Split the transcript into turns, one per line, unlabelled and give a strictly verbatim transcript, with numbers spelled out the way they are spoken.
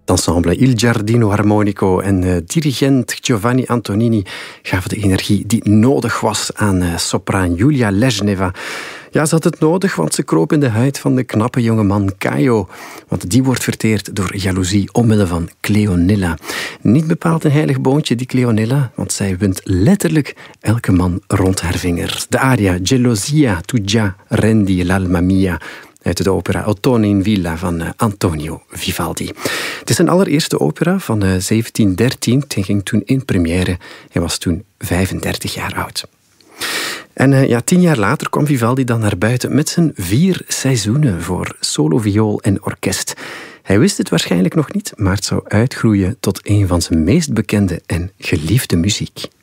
Het ensemble Il Giardino Armonico en uh, dirigent Giovanni Antonini gaven de energie die nodig was aan uh, sopraan Julia Lezhneva. Ja, ze had het nodig, want ze kroop in de huid van de knappe jongeman Caio. Want die wordt verteerd door jaloezie omwille van Cleonilla. Niet bepaald een heilig boontje, die Cleonilla, want zij wint letterlijk elke man rond haar vinger. De aria Gelosia tu già rendi l'alma mia uit de opera Ottone in Villa van Antonio Vivaldi. Het is zijn allereerste opera van zeventien dertien. Hij ging toen in première. Hij was toen vijfendertig jaar oud. En uh, ja, tien jaar later kwam Vivaldi dan naar buiten met zijn vier seizoenen voor solo, viool en orkest. Hij wist het waarschijnlijk nog niet, maar het zou uitgroeien tot een van zijn meest bekende en geliefde muziek.